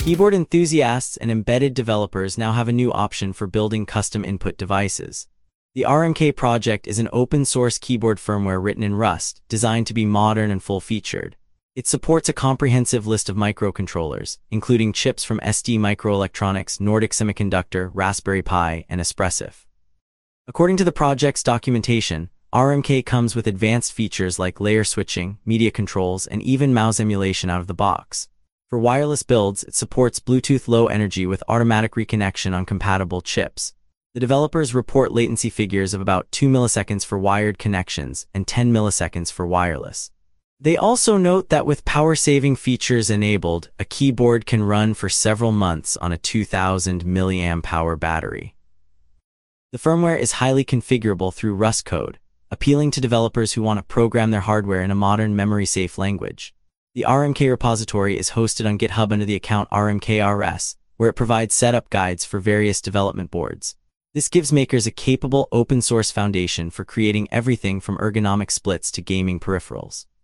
Keyboard enthusiasts and embedded developers now have a new option for building custom input devices. The RMK project is an open-source keyboard firmware written in Rust, designed to be modern and full-featured. It supports a comprehensive list of microcontrollers, including chips from ST Microelectronics, Nordic Semiconductor, Raspberry Pi, and Espressif. According to the project's documentation, RMK comes with advanced features like layer switching, media controls, and even mouse emulation out of the box. For wireless builds, it supports Bluetooth Low Energy with automatic reconnection on compatible chips. The developers report latency figures of about 2 milliseconds for wired connections and 10 milliseconds for wireless. They also note that with power-saving features enabled, a keyboard can run for several months on a 2000 mAh battery. The firmware is highly configurable through Rust code, appealing to developers who want to program their hardware in a modern memory-safe language. The RMK repository is hosted on GitHub under the account RMKRS, where it provides setup guides for various development boards. This gives makers a capable open-source foundation for creating everything from ergonomic splits to gaming peripherals.